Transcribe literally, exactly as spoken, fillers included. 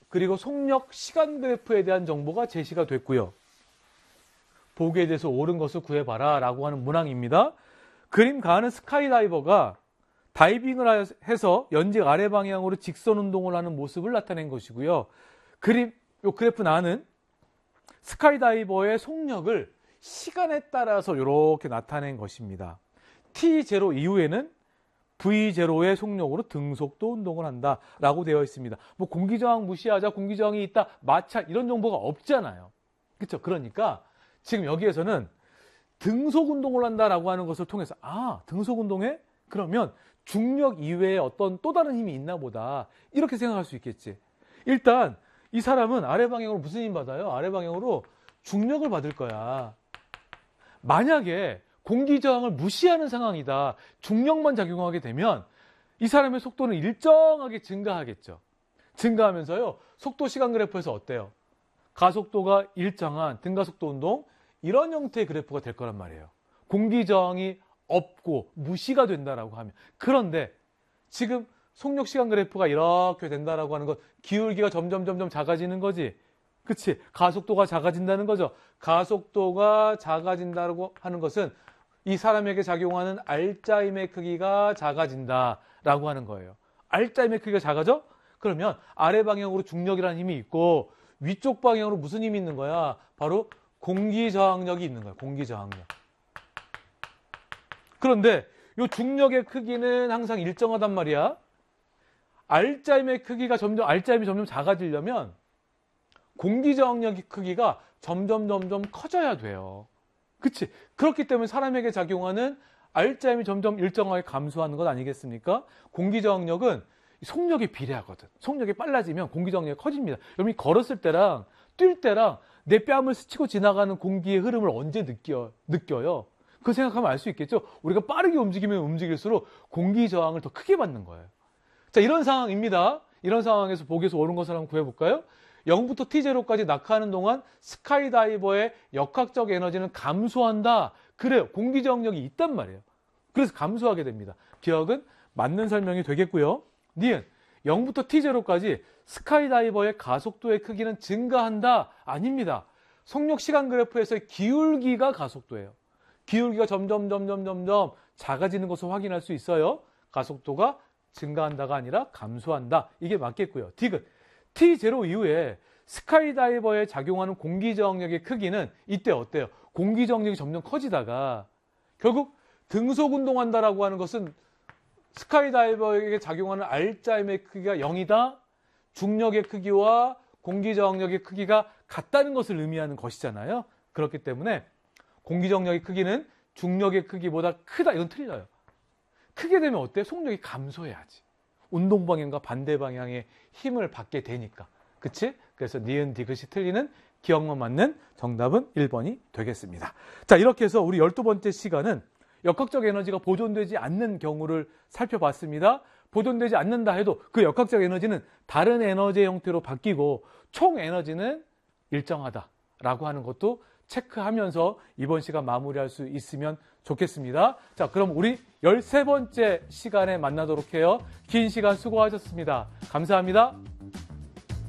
그리고 속력 시간 그래프에 대한 정보가 제시가 됐고요. 보기에 대해서 옳은 것을 구해봐라 라고 하는 문항입니다. 그림 가는 스카이다이버가 다이빙을 해서 연직 아래 방향으로 직선 운동을 하는 모습을 나타낸 것이고요. 그림, 요 그래프 나는 스카이다이버의 속력을 시간에 따라서 이렇게 나타낸 것입니다. 티 제로 이후에는 브이 제로의 속력으로 등속도 운동을 한다라고 되어 있습니다. 뭐 공기저항 무시하자, 공기저항이 있다, 마찰 이런 정보가 없잖아요. 그렇죠? 그러니까 지금 여기에서는 등속 운동을 한다라고 하는 것을 통해서 아, 등속 운동에 그러면 중력 이외에 어떤 또 다른 힘이 있나 보다 이렇게 생각할 수 있겠지. 일단 이 사람은 아래 방향으로 무슨 힘 받아요? 아래 방향으로 중력을 받을 거야. 만약에 공기저항을 무시하는 상황이다. 중력만 작용하게 되면 이 사람의 속도는 일정하게 증가하겠죠. 증가하면서요. 속도 시간 그래프에서 어때요? 가속도가 일정한 등가속도 운동 이런 형태의 그래프가 될 거란 말이에요. 공기저항이 없고 무시가 된다라고 하면. 그런데 지금 속력 시간 그래프가 이렇게 된다라고 하는 건 기울기가 점점 점점 작아지는 거지. 그치? 가속도가 작아진다는 거죠. 가속도가 작아진다고 하는 것은 이 사람에게 작용하는 알짜 힘의 크기가 작아진다라고 하는 거예요. 알짜 힘의 크기가 작아져? 그러면 아래 방향으로 중력이라는 힘이 있고 위쪽 방향으로 무슨 힘이 있는 거야? 바로 공기저항력이 있는 거야. 공기저항력. 그런데 이 중력의 크기는 항상 일정하단 말이야. 알짜 힘의 크기가 점점 알짜 힘이 점점 작아지려면 공기저항력의 크기가 점점 점점 커져야 돼요. 그치? 그렇기 때문에 사람에게 작용하는 알짜 힘이 점점 일정하게 감소하는 것 아니겠습니까? 공기저항력은 속력에 비례하거든. 속력이 빨라지면 공기저항력이 커집니다. 여러분이 걸었을 때랑 뛸 때랑 내 뺨을 스치고 지나가는 공기의 흐름을 언제 느껴, 느껴요? 그거 생각하면 알 수 있겠죠? 우리가 빠르게 움직이면 움직일수록 공기저항을 더 크게 받는 거예요. 자, 이런 상황입니다. 이런 상황에서 보기에서 옳은 것을 한번 구해볼까요? 영부터 티 제로까지 낙하하는 동안 스카이다이버의 역학적 에너지는 감소한다. 그래요. 공기저항력이 있단 말이에요. 그래서 감소하게 됩니다. 기억은 맞는 설명이 되겠고요. 니은 영부터 티 제로까지 스카이다이버의 가속도의 크기는 증가한다. 아닙니다. 속력 시간 그래프에서의 기울기가 가속도예요. 기울기가 점점 점점 점점 작아지는 것을 확인할 수 있어요. 가속도가 증가한다가 아니라 감소한다. 이게 맞겠고요. 디귿 티 제로 이후에 스카이다이버에 작용하는 공기저항력의 크기는 이때 어때요? 공기저항력이 점점 커지다가 결국 등속 운동한다라고 하는 것은 스카이다이버에게 작용하는 알짜 힘의 크기가 영이다. 중력의 크기와 공기저항력의 크기가 같다는 것을 의미하는 것이잖아요. 그렇기 때문에 공기저항력의 크기는 중력의 크기보다 크다. 이건 틀려요. 크게 되면 어때? 속력이 감소해야지. 운동 방향과 반대 방향의 힘을 받게 되니까. 그치? 그래서 니은 디귿이 틀리는 기억만 맞는 정답은 일 번이 되겠습니다. 자, 이렇게 해서 우리 열두 번째 시간은 역학적 에너지가 보존되지 않는 경우를 살펴봤습니다. 보존되지 않는다 해도 그 역학적 에너지는 다른 에너지의 형태로 바뀌고 총 에너지는 일정하다라고 하는 것도 체크하면서 이번 시간 마무리할 수 있으면 좋겠습니다. 자, 그럼 우리 열세 번째 시간에 만나도록 해요. 긴 시간 수고하셨습니다. 감사합니다.